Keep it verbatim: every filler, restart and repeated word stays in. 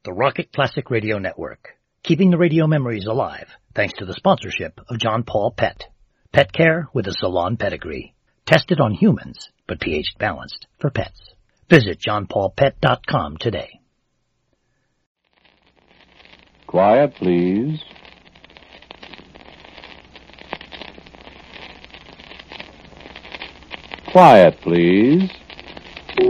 the Rocket Classic Radio Network, keeping the radio memories alive thanks to the sponsorship of John Paul Pet. Pet care with a salon pedigree. Tested on humans, but pH balanced for pets. Visit john paul pet dot com today. Quiet, please. Quiet, please.